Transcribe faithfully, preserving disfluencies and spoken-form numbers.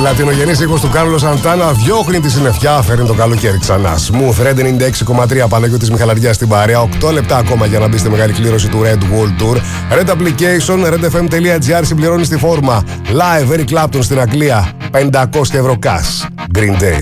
Λατινογενής ήχος του Κάρλος Σαντάνα διώχνει τη συννεφιά, φέρνει το καλοκαίρι ξανά. Smooth Red ενενήντα έξι κόμμα τρία, Παναγιώτης Μιχαλαριάς στην παρέα. οκτώ λεπτά ακόμα για να μπει στη μεγάλη κλήρωση του Red World Tour. Red Application, redfm.gr συμπληρώνει στη φόρμα. Live Eric Clapton στην Αγγλία, πεντακόσια ευρώ cash. Green Day.